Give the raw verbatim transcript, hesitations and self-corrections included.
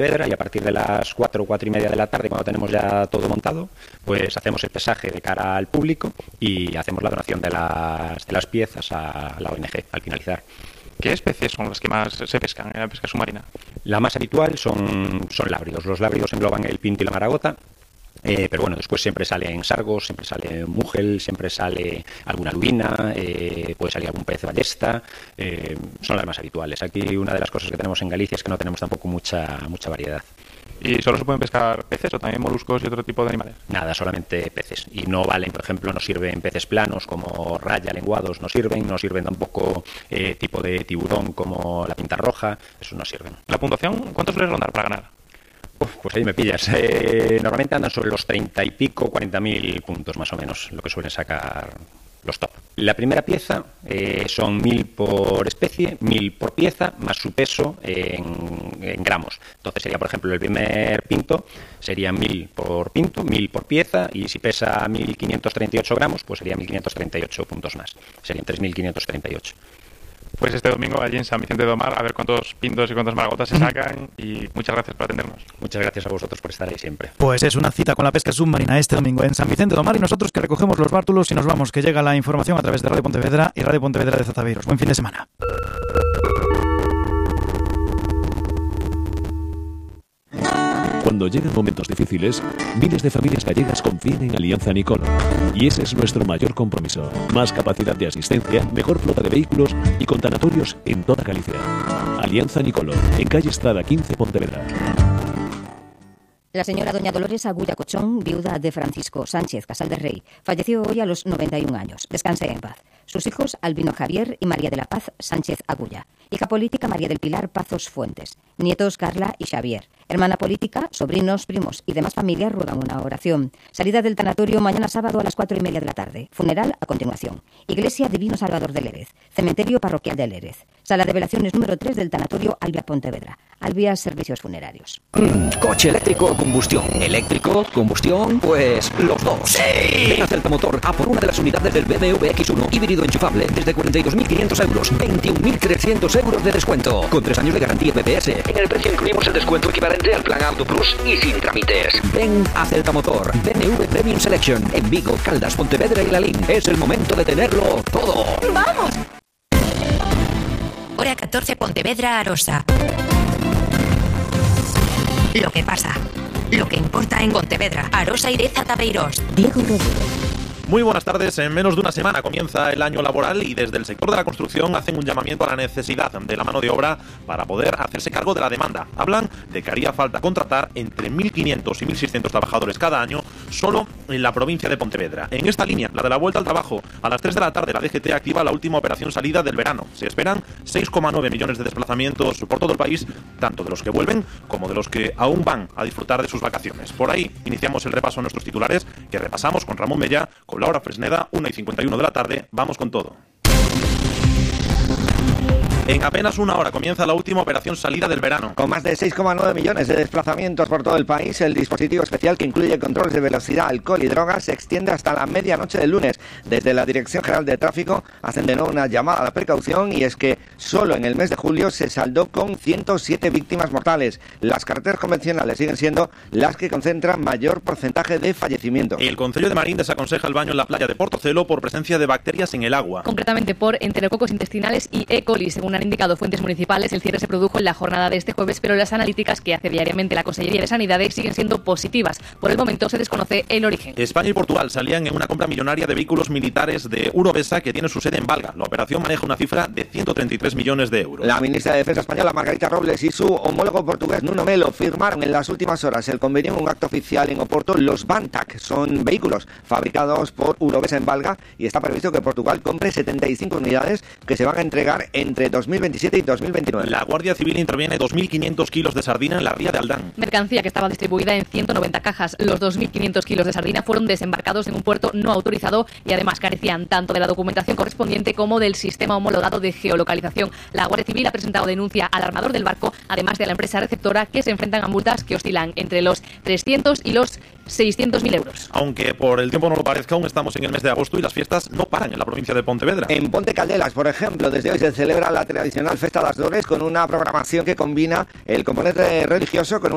Pontevedra, y a partir de las cuatro o cuatro y media de la tarde, cuando tenemos ya todo montado, pues hacemos el pesaje de cara al público y hacemos la donación de las, de las piezas a la O N G al finalizar. ¿Qué especies son las que más se pescan en la pesca submarina? La más habitual son, son lábridos. Los lábridos engloban el pinto y la maragota. Eh, pero bueno, después siempre salen sargos, siempre sale múgel, siempre sale alguna lubina, eh, puede salir algún pez de ballesta, eh, son las más habituales. Aquí una de las cosas que tenemos en Galicia es que no tenemos tampoco mucha, mucha variedad. ¿Y solo se pueden pescar peces o también moluscos y otro tipo de animales? Nada, solamente peces. Y no valen, por ejemplo, no sirven peces planos como raya, lenguados, no sirven, no sirven tampoco eh, tipo de tiburón como la pinta roja, eso no sirven. ¿La puntuación cuánto suele rondar para ganar? Uf, pues ahí me pillas. Eh, normalmente andan sobre los treinta y pico, cuarenta mil puntos más o menos, lo que suelen sacar los top. La primera pieza eh, son mil por especie, mil por pieza, más su peso en, en gramos. Entonces sería, por ejemplo, el primer pinto sería mil por pinto, mil por pieza, y si pesa mil quinientos treinta y ocho gramos, pues sería mil quinientos treinta y ocho puntos más. Serían tres mil quinientos treinta y ocho. Pues este domingo allí en San Vicente de Omar, a ver cuántos pintos y cuántas maragotas se sacan, y muchas gracias por atendernos. Muchas gracias a vosotros por estar ahí siempre. Pues es una cita con la pesca submarina este domingo en San Vicente de Omar, y nosotros que recogemos los bártulos y nos vamos, que llega la información a través de Radio Pontevedra y Radio Pontevedra de Zataveiros. Buen fin de semana. Cuando llegan momentos difíciles, miles de familias gallegas confían en Alianza Nicolo. Y ese es nuestro mayor compromiso. Más capacidad de asistencia, mejor flota de vehículos y con tanatorios en toda Galicia. Alianza Nicolo, en calle Estrada quince, Pontevedra. La señora doña Dolores Agulla Cochón, viuda de Francisco Sánchez Casal de Rey, falleció hoy a los noventa y un años. Descanse en paz. Sus hijos, Albino Javier y María de la Paz Sánchez Agulla. Hija política, María del Pilar Pazos Fuentes. Nietos, Carla y Xavier. Hermana política, sobrinos, primos y demás familias ruegan una oración. Salida del tanatorio mañana sábado a las cuatro y media de la tarde. Funeral a continuación. Iglesia Divino Salvador de Lérez. Cementerio Parroquial de Lérez. Sala de velaciones número tres del tanatorio Albia Pontevedra. Albia Servicios Funerarios. Mm, coche eléctrico o combustión. Eléctrico, combustión, pues los dos. ¡Sí! Ven a Celta Motor a por una de las unidades del B M W X uno híbrido enchufable desde cuarenta y dos mil quinientos euros. veintiún mil trescientos euros de descuento. Con tres años de garantía P P S. En el precio incluimos el descuento equivalente al plan Auto Plus y sin trámites. Ven a Celta Motor. B M W Premium Selection. En Vigo, Caldas, Pontevedra y Lalín. Es el momento de tenerlo todo. ¡Vamos! Hora catorce, Pontevedra, Arosa. Lo que pasa, lo que importa en Pontevedra, Arosa y de Zataveiros. Diego Rodríguez. Muy buenas tardes. En menos de una semana comienza el año laboral y desde el sector de la construcción hacen un llamamiento a la necesidad de la mano de obra para poder hacerse cargo de la demanda. Hablan de que haría falta contratar entre mil quinientos y mil seiscientos trabajadores cada año solo en la provincia de Pontevedra. En esta línea, la de la vuelta al trabajo, a las tres de la tarde la D G T activa la última operación salida del verano. Se esperan seis coma nueve millones de desplazamientos por todo el país, tanto de los que vuelven como de los que aún van a disfrutar de sus vacaciones. Por ahí iniciamos el repaso a nuestros titulares, que repasamos con Ramón Bella, con Laura Fresneda, una y cincuenta y uno de la tarde. Vamos con todo. En apenas una hora comienza la última operación salida del verano. Con más de seis coma nueve millones de desplazamientos por todo el país, el dispositivo especial que incluye controles de velocidad, alcohol y drogas se extiende hasta la medianoche del lunes. Desde la Dirección General de Tráfico hacen de nuevo una llamada a la precaución, y es que solo en el mes de julio se saldó con ciento siete víctimas mortales. Las carreteras convencionales siguen siendo las que concentran mayor porcentaje de fallecimientos. El Concello de Marín desaconseja el baño en la playa de Portocelo por presencia de bacterias en el agua. Concretamente por enterococos intestinales y E. coli, según han indicado fuentes municipales. El cierre se produjo en la jornada de este jueves, pero las analíticas que hace diariamente la Consellería de Sanidades siguen siendo positivas. Por el momento se desconoce el origen. España y Portugal salían en una compra millonaria de vehículos militares de Urovesa, que tiene su sede en Valga. La operación maneja una cifra de ciento treinta y tres millones de euros. La ministra de Defensa española, Margarita Robles, y su homólogo portugués, Nuno Melo, firmaron en las últimas horas el convenio en un acto oficial en Oporto. Los Bantac son vehículos fabricados por Urovesa en Valga, y está previsto que Portugal compre setenta y cinco unidades que se van a entregar entre dos mil veintisiete y dos mil veintinueve. La Guardia Civil interviene dos mil quinientos kilos de sardina en la ría de Aldán. Mercancía que estaba distribuida en ciento noventa cajas. Los dos mil quinientos kilos de sardina fueron desembarcados en un puerto no autorizado y además carecían tanto de la documentación correspondiente como del sistema homologado de geolocalización. La Guardia Civil ha presentado denuncia al armador del barco, además de a la empresa receptora, que se enfrentan a multas que oscilan entre los trescientos y los seiscientos mil euros. Aunque por el tiempo no lo parezca, aún estamos en el mes de agosto y las fiestas no paran en la provincia de Pontevedra. En Ponte Caldelas, por ejemplo, desde hoy se celebra la tradicional Festa das Dores, con una programación que combina el componente religioso con